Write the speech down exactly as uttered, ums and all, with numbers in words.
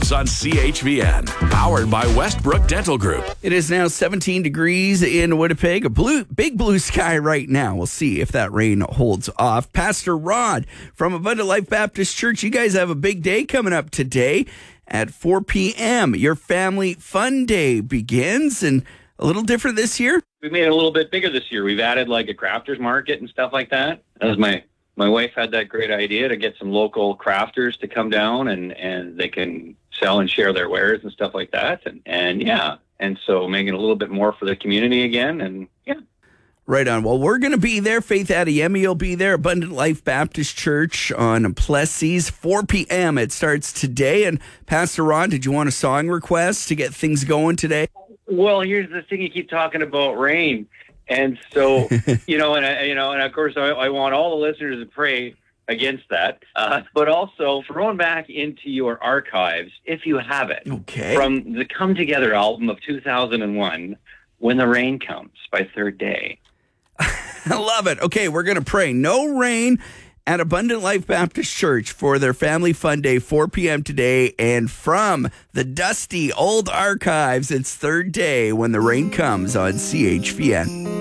Archives on C H V N. Powered by Westbrook Dental Group. It is now seventeen degrees in Winnipeg. A blue, big blue sky right now. We'll see if that rain holds off. Pastor Rod from Abundant Life Baptist Church, you guys have a big day coming up today at four p.m. Your Family Fun Day begins, and a little different this year. We made it a little bit bigger this year. We've added like a crafters market and stuff like that. As my my wife had that great idea to get some local crafters to come down and, and they can sell and share their wares and stuff like that. And, and yeah, and so making it a little bit more for the community again. And yeah. Right on. Well, we're going to be there. Faith Adeyemi will be there. Abundant Life Baptist Church on Plessis, four p.m. It starts today. And Pastor Ron, did you want a song request to get things going today? Well, here's the thing. You keep talking about rain. And so, you know, and I, you know, and of course, I, I want all the listeners to pray against that. Uh, but also, thrown back into your archives, if you have it, okay, from the Come Together album of two thousand one, When the Rain Comes by Third Day. I love it. Okay, we're going to pray. No rain at Abundant Life Baptist Church for their Family Fun Day, four p.m. today. And from the dusty old archives, it's Third Day, When the Rain Comes on C H V N.